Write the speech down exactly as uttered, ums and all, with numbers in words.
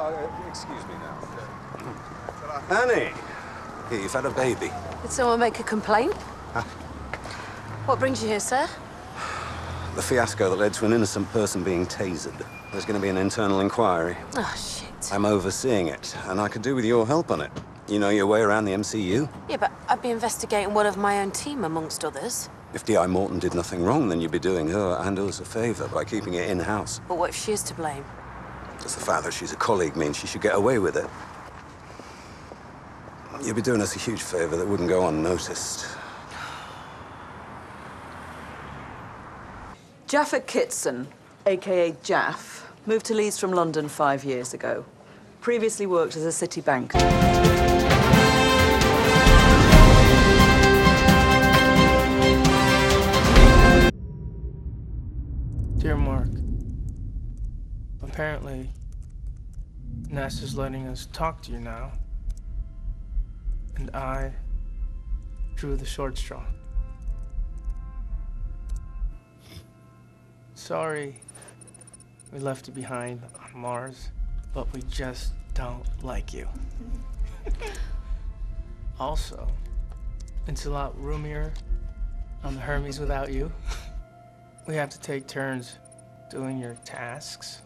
uh, excuse me now. Annie, here, you've had a baby. Did someone make a complaint? Huh? What brings you here, sir? The fiasco that led to an innocent person being tasered. There's going to be an internal inquiry. Oh, shit. I'm overseeing it, and I could do with your help on it. You know your way around the M C U? Yeah, but I'd be investigating one of my own team, amongst others. If D I Morton did nothing wrong, then you'd be doing her and us a favor by keeping it in-house. But what if she is to blame? Does the fact that she's a colleague mean she should get away with it? You'd be doing us a huge favor that wouldn't go unnoticed. Jaffa Kitson, a k a. Jaff, moved to Leeds from London five years ago. Previously worked as a city banker. Dear Mark, apparently NASA's letting us talk to you now, and I drew the short straw. Sorry we left you behind on Mars, but we just don't like you. Also, it's a lot roomier on the Hermes without you. We have to take turns doing your tasks.